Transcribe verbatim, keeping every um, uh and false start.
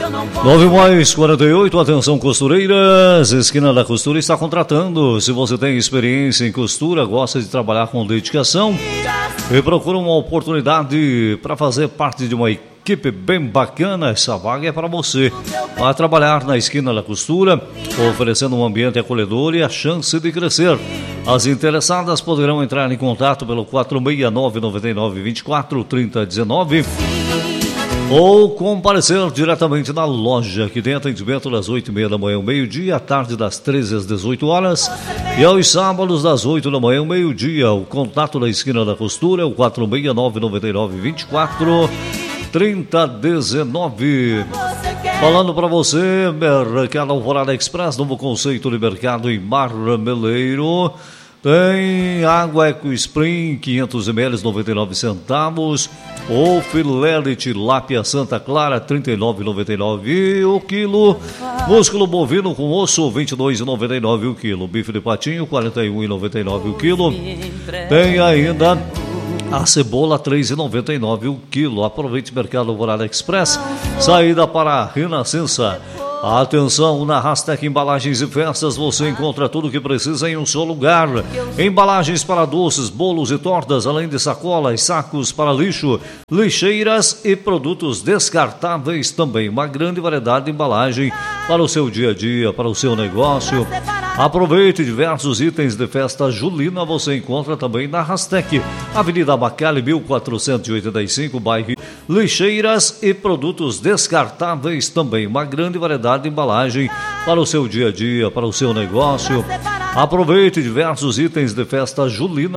nove mais quarenta e oito, atenção costureiras, Esquina da Costura está contratando. Se você tem experiência em costura, gosta de trabalhar com dedicação e procura uma oportunidade para fazer parte de uma equipe bem bacana, essa vaga é para você. Vai trabalhar na Esquina da Costura, oferecendo um ambiente acolhedor e a chance de crescer. As interessadas poderão entrar em contato pelo quatro seis nove nove nove dois quatro três zero um nove ou comparecer diretamente na loja, que tem atendimento das oito e meia da manhã ao meio-dia, à tarde das treze às dezoito horas e aos sábados das oito da manhã ao meio-dia. O contato da Esquina da Costura é o quatro seis nove nove nove dois quatro três zero um nove. Falando para você, Mercado Alvorada Express, novo conceito de mercado em Marmeleiro. Tem água Eco Spring, quinhentos mililitros, noventa e nove centavos. O filé de tilápia Santa Clara, trinta e nove reais e noventa e nove centavos o quilo. Músculo bovino com osso, vinte e dois reais e noventa e nove centavos o quilo. Bife de patinho, quarenta e um reais e noventa e nove centavos o quilo. Tem ainda a cebola, três reais e noventa e nove centavos o quilo. Aproveite Mercado Alvorada Express. Saída para a Renascença. Atenção, na Rastec Embalagens e Festas você encontra tudo o que precisa em um só lugar. Embalagens para doces, bolos e tortas, além de sacolas, sacos para lixo, lixeiras e produtos descartáveis também. Uma grande variedade de embalagem para o seu dia a dia, para o seu negócio. Aproveite diversos itens de festa julina, você encontra também na Rastec, Avenida Abacale, mil quatrocentos e oitenta e cinco, bairro Lixeiras e produtos descartáveis também. Uma grande variedade de embalagem para o seu dia a dia, para o seu negócio. Aproveite diversos itens de festa julina.